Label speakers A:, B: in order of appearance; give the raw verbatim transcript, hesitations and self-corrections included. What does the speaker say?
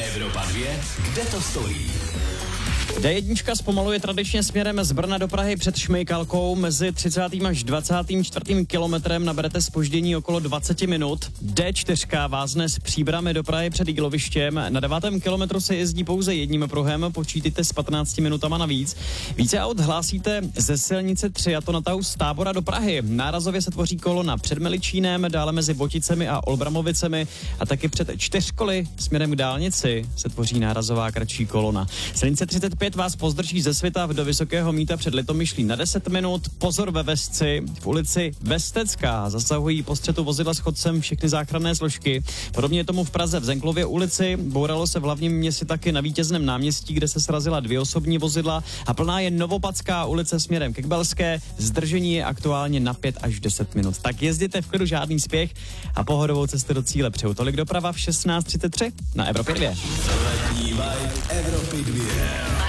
A: Evropa dva, kde to stojí?
B: D jedna zpomaluje tradičně směrem z Brna do Prahy před Šmejkalkou. Mezi třicátým až dvacátým čtvrtým kilometrem naberete zpoždění okolo dvacet minut. D čtyři vázne z Příbrami do Prahy před Jílovištěm. Na devátém kilometru se jezdí pouze jedním pruhem, počítejte s patnácti minutama navíc. Více aut hlásíte ze silnice tři, a to na tahu z Tábora do Prahy. Nárazově se tvoří kolona před Meličínem, dále mezi Boticemi a Olbramovicemi a taky před Čtyřkoly směrem k dálnici se tvoří nárazová kratší kolona. Silnice třicet pět vás pozdrží ze Svitav do Vysokého Mýta před Litomyšlí na deset minut. Pozor ve Vesci, v ulici Vestecká zasahují po střetu vozidla s chodcem všechny záchranné složky. Podobně je tomu v Praze v Zenklově ulici. Bouralo se v hlavním městě taky na Vítězném náměstí, kde se srazila dvě osobní vozidla, a plná je Novopadská ulice směrem ke Kbelské. Zdržení je aktuálně na pět až deset minut. Tak jezděte v klidu, žádný spěch a pohodovou cestu do cíle přeju. Tolik doprava v šestnáct třicet tři na Evropě dva.
A: Letní vibe Evropy dva.